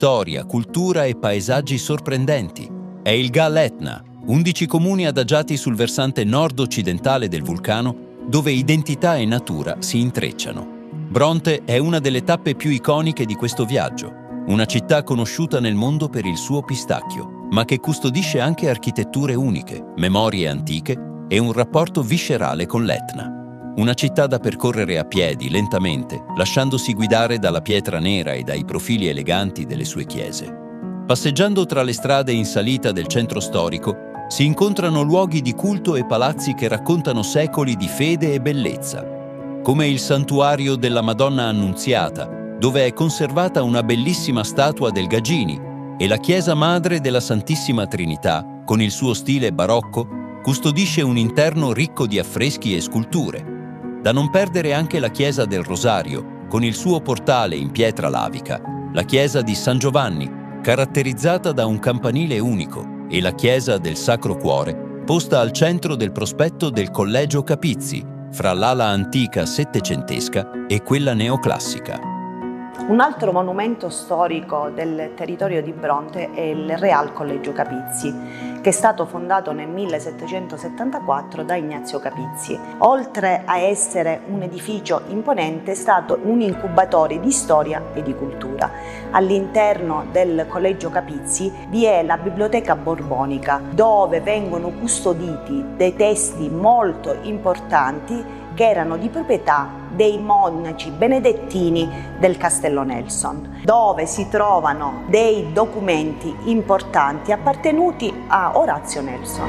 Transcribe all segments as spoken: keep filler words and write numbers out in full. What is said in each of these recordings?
storia, cultura e paesaggi sorprendenti. È il Gal Etna, undici comuni adagiati sul versante nord-occidentale del vulcano, dove identità e natura si intrecciano. Bronte è una delle tappe più iconiche di questo viaggio, una città conosciuta nel mondo per il suo pistacchio, ma che custodisce anche architetture uniche, memorie antiche e un rapporto viscerale con l'Etna. Una città da percorrere a piedi, lentamente, lasciandosi guidare dalla pietra nera e dai profili eleganti delle sue chiese. Passeggiando tra le strade in salita del centro storico, si incontrano luoghi di culto e palazzi che raccontano secoli di fede e bellezza, come il santuario della Madonna Annunziata, dove è conservata una bellissima statua del Gagini, e la chiesa madre della Santissima Trinità, con il suo stile barocco, custodisce un interno ricco di affreschi e sculture. Da non perdere anche la chiesa del Rosario, con il suo portale in pietra lavica, la chiesa di San Giovanni, caratterizzata da un campanile unico, e la chiesa del Sacro Cuore, posta al centro del prospetto del Collegio Capizzi, fra l'ala antica settecentesca e quella neoclassica. Un altro monumento storico del territorio di Bronte è il Real Collegio Capizzi, che è stato fondato nel millesettecentosettantaquattro da Ignazio Capizzi. Oltre a essere un edificio imponente, è stato un incubatore di storia e di cultura. All'interno del Collegio Capizzi vi è la Biblioteca Borbonica, dove vengono custoditi dei testi molto importanti che erano di proprietà dei monaci benedettini del Castello Nelson, dove si trovano dei documenti importanti appartenuti a Orazio Nelson.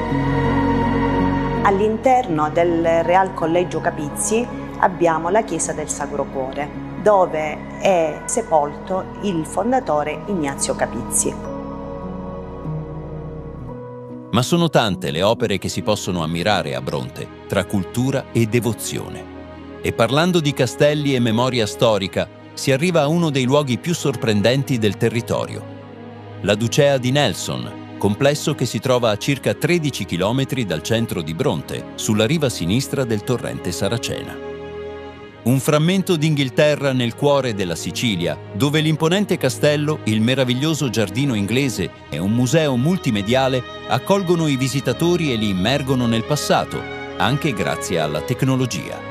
All'interno del Real Collegio Capizzi abbiamo la chiesa del Sacro Cuore, dove è sepolto il fondatore Ignazio Capizzi. Ma sono tante le opere che si possono ammirare a Bronte, tra cultura e devozione. E parlando di castelli e memoria storica, si arriva a uno dei luoghi più sorprendenti del territorio. La Ducea di Nelson, complesso che si trova a circa tredici chilometri dal centro di Bronte, sulla riva sinistra del torrente Saracena. Un frammento d'Inghilterra nel cuore della Sicilia, dove l'imponente castello, il meraviglioso giardino inglese e un museo multimediale accolgono i visitatori e li immergono nel passato, anche grazie alla tecnologia.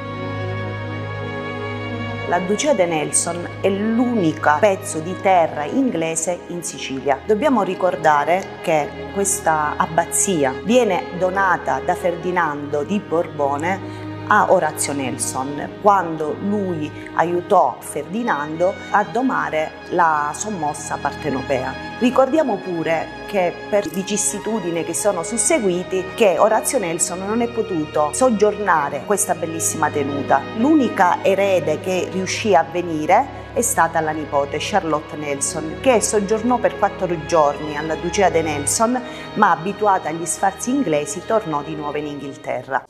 La Ducea di Nelson è l'unico pezzo di terra inglese in Sicilia. Dobbiamo ricordare che questa abbazia viene donata da Ferdinando di Borbone a Orazio Nelson, quando lui aiutò Ferdinando a domare la sommossa partenopea. Ricordiamo pure che per vicissitudini che sono susseguiti che Orazio Nelson non è potuto soggiornare questa bellissima tenuta. L'unica erede che riuscì a venire è stata la nipote Charlotte Nelson, che soggiornò per quattro giorni alla Ducea di Nelson, ma abituata agli sfarzi inglesi tornò di nuovo in Inghilterra.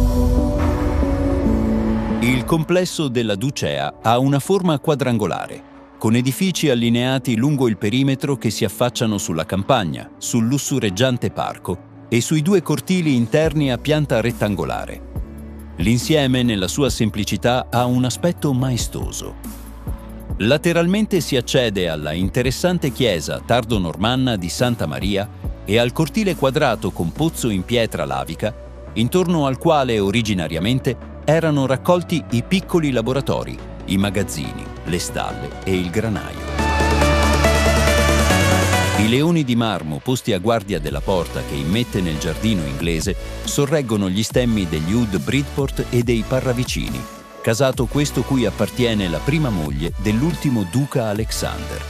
Il complesso della Ducea ha una forma quadrangolare, con edifici allineati lungo il perimetro che si affacciano sulla campagna, sul lussureggiante parco e sui due cortili interni a pianta rettangolare. L'insieme, nella sua semplicità, ha un aspetto maestoso. Lateralmente si accede alla interessante chiesa tardo-normanna di Santa Maria e al cortile quadrato con pozzo in pietra lavica, intorno al quale originariamente erano raccolti i piccoli laboratori, i magazzini, le stalle e il granaio. I leoni di marmo posti a guardia della porta che immette nel giardino inglese sorreggono gli stemmi degli Ud Bridport e dei Parravicini, casato questo cui appartiene la prima moglie dell'ultimo duca Alexander.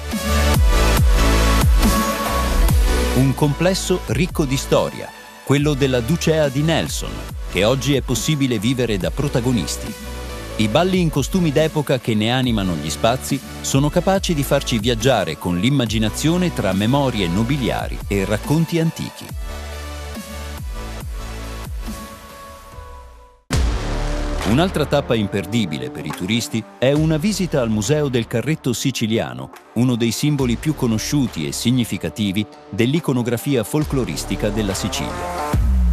Un complesso ricco di storia, quello della Ducea di Nelson, che oggi è possibile vivere da protagonisti. I balli in costumi d'epoca che ne animano gli spazi sono capaci di farci viaggiare con l'immaginazione tra memorie nobiliari e racconti antichi. Un'altra tappa imperdibile per i turisti è una visita al Museo del Carretto Siciliano, uno dei simboli più conosciuti e significativi dell'iconografia folcloristica della Sicilia.